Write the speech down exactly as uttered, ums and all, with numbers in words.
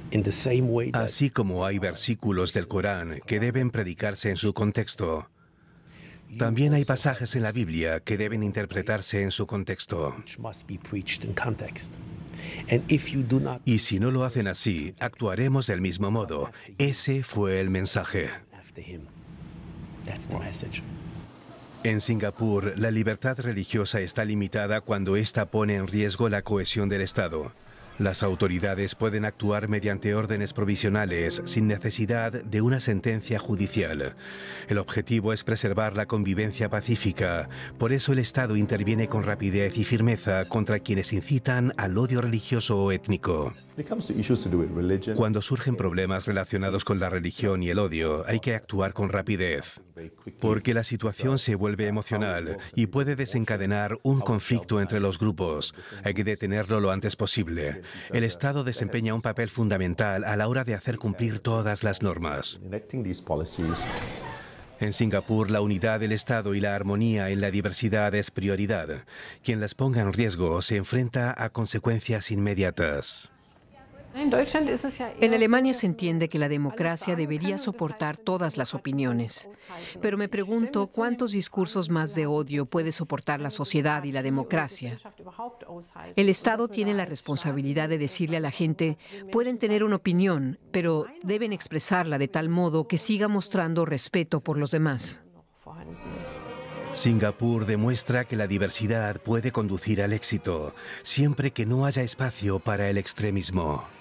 Así como hay versículos del Corán que deben predicarse en su contexto, también hay pasajes en la Biblia que deben interpretarse en su contexto. Y si no lo hacen así, actuaremos del mismo modo. Ese fue el mensaje. En Singapur, la libertad religiosa está limitada cuando ésta pone en riesgo la cohesión del Estado. Las autoridades pueden actuar mediante órdenes provisionales sin necesidad de una sentencia judicial. El objetivo es preservar la convivencia pacífica. Por eso el Estado interviene con rapidez y firmeza contra quienes incitan al odio religioso o étnico. Cuando surgen problemas relacionados con la religión y el odio, hay que actuar con rapidez, porque la situación se vuelve emocional y puede desencadenar un conflicto entre los grupos. Hay que detenerlo lo antes posible. El Estado desempeña un papel fundamental a la hora de hacer cumplir todas las normas. En Singapur, la unidad del Estado y la armonía en la diversidad es prioridad. Quien las ponga en riesgo se enfrenta a consecuencias inmediatas. En Alemania se entiende que la democracia debería soportar todas las opiniones. Pero me pregunto cuántos discursos más de odio puede soportar la sociedad y la democracia. El Estado tiene la responsabilidad de decirle a la gente, pueden tener una opinión, pero deben expresarla de tal modo que siga mostrando respeto por los demás. Singapur demuestra que la diversidad puede conducir al éxito, siempre que no haya espacio para el extremismo.